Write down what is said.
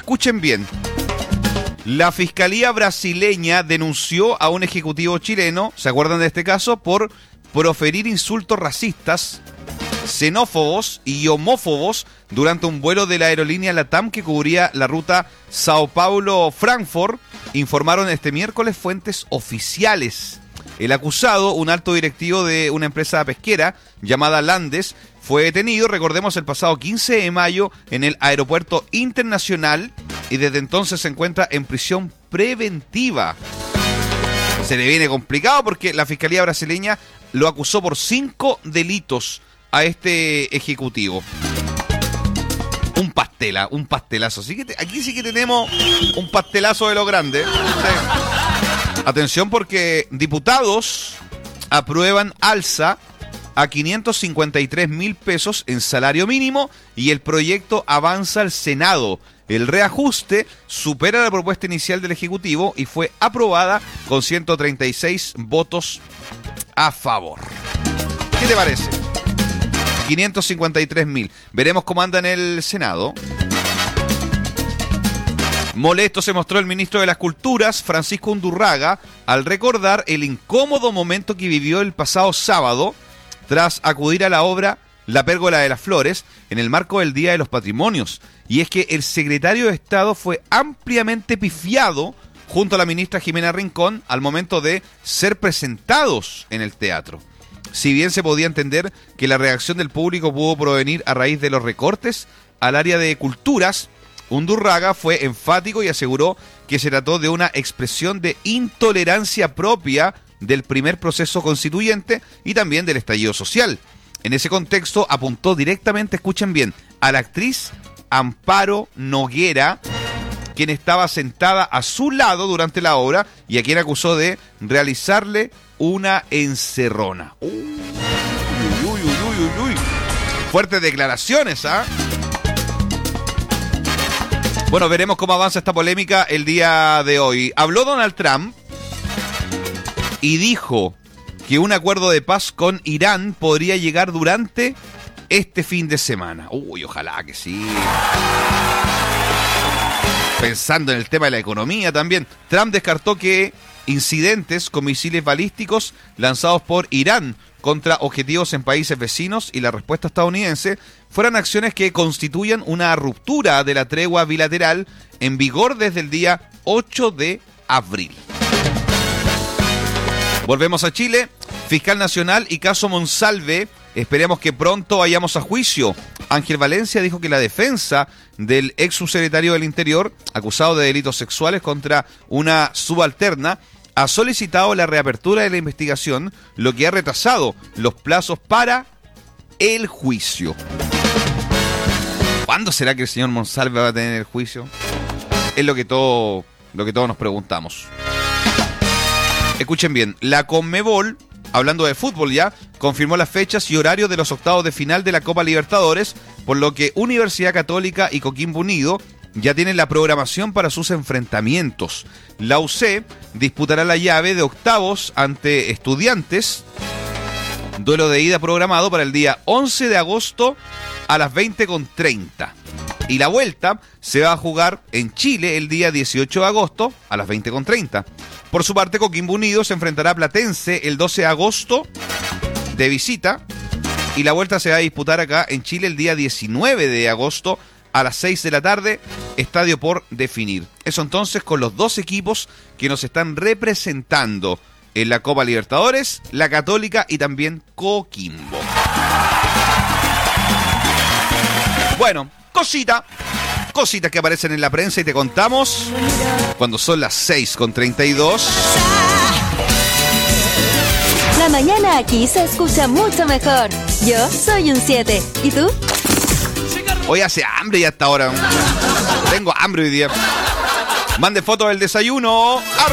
Escuchen bien. La Fiscalía brasileña denunció a un ejecutivo chileno, ¿se acuerdan de este caso?, por proferir insultos racistas, xenófobos y homófobos durante un vuelo de la aerolínea LATAM que cubría la ruta Sao Paulo-Frankfurt, informaron este miércoles fuentes oficiales. El acusado, un alto directivo de una empresa pesquera llamada Landes, fue detenido, recordemos, el pasado 15 de mayo en el aeropuerto internacional y desde entonces se encuentra en prisión preventiva. Se le viene complicado porque la Fiscalía brasileña lo acusó por 5 delitos a este ejecutivo. Un pastelazo. Así que aquí sí que tenemos un pastelazo de lo grande. Sí. Atención porque diputados aprueban alza a 553.000 pesos en salario mínimo y el proyecto avanza al Senado. El reajuste supera la propuesta inicial del Ejecutivo y fue aprobada con 136 votos a favor. ¿Qué te parece? 553.000. Veremos cómo anda en el Senado. Molesto se mostró el ministro de las Culturas, Francisco Undurraga, al recordar el incómodo momento que vivió el pasado sábado tras acudir a la obra La Pérgola de las Flores en el marco del Día de los Patrimonios. Y es que el secretario de Estado fue ampliamente pifiado junto a la ministra Jimena Rincón al momento de ser presentados en el teatro. Si bien se podía entender que la reacción del público pudo provenir a raíz de los recortes al área de culturas, Undurraga fue enfático y aseguró que se trató de una expresión de intolerancia propia del primer proceso constituyente y también del estallido social. En ese contexto apuntó directamente, escuchen bien, a la actriz Amparo Noguera, quien estaba sentada a su lado durante la obra y a quien acusó de realizarle una encerrona. Fuertes declaraciones, ¿ah? Bueno, veremos cómo avanza esta polémica el día de hoy. Habló Donald Trump y dijo que un acuerdo de paz con Irán podría llegar durante este fin de semana. Ojalá que sí. Pensando en el tema de la economía también, Trump descartó que incidentes con misiles balísticos lanzados por Irán contra objetivos en países vecinos y la respuesta estadounidense fueran acciones que constituyan una ruptura de la tregua bilateral en vigor desde el día 8 de abril. Volvemos a Chile. Fiscal Nacional y caso Monsalve. Esperemos que pronto vayamos a juicio. Ángel Valencia dijo que la defensa del ex subsecretario del Interior, acusado de delitos sexuales contra una subalterna, ha solicitado la reapertura de la investigación, lo que ha retrasado los plazos para el juicio. ¿Cuándo será que el señor Monsalve va a tener el juicio? Es lo que todos nos preguntamos. Escuchen bien, la Conmebol, hablando de fútbol ya, confirmó las fechas y horarios de los octavos de final de la Copa Libertadores, por lo que Universidad Católica y Coquimbo Unido ya tienen la programación para sus enfrentamientos. La UC disputará la llave de octavos ante Estudiantes, duelo de ida programado para el día 11 de agosto a las 20:30. Y la vuelta se va a jugar en Chile el día 18 de agosto a las 20:30. Por su parte, Coquimbo Unido se enfrentará a Platense el 12 de agosto de visita y la vuelta se va a disputar acá en Chile el día 19 de agosto a las 6 de la tarde, estadio por definir. Eso entonces con los dos equipos que nos están representando en la Copa Libertadores, la Católica y también Coquimbo. Bueno, cositas que aparecen en la prensa y te contamos cuando son las 6:32. La mañana aquí se escucha mucho mejor. Yo soy un 7. ¿Y tú? Hoy hace hambre ya hasta ahora. Tengo hambre hoy día. Mande fotos del desayuno.